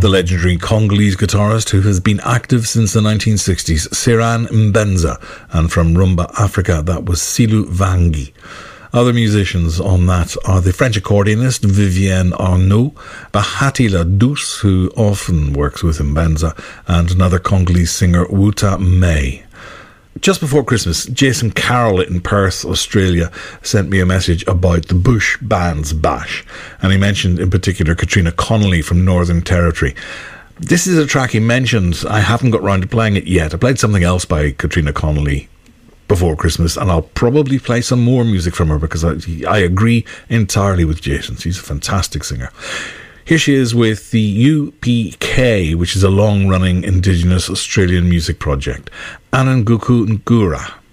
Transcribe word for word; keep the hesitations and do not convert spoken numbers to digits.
the legendary Congolese guitarist who has been active since the nineteen sixties, Siran Mbenza, and from Rumba Africa, that was Silu Vangi. Other musicians on that are the French accordionist Vivienne Arnaud, Bahati La Douce, who often works with Mbenza, and another Congolese singer, Wuta May. Just before Christmas, Jason Carroll in Perth, Australia, sent me a message about the Bush Bands Bash, and he mentioned in particular Katrina Connolly from Northern Territory. This is a track he mentioned. I haven't got round to playing it yet. I played something else by Katrina Connolly before Christmas, and I'll probably play some more music from her because I, I agree entirely with Jason. She's a fantastic singer. Here she is with the U P K, which is a long-running Indigenous Australian music project, Ananguku Ngura.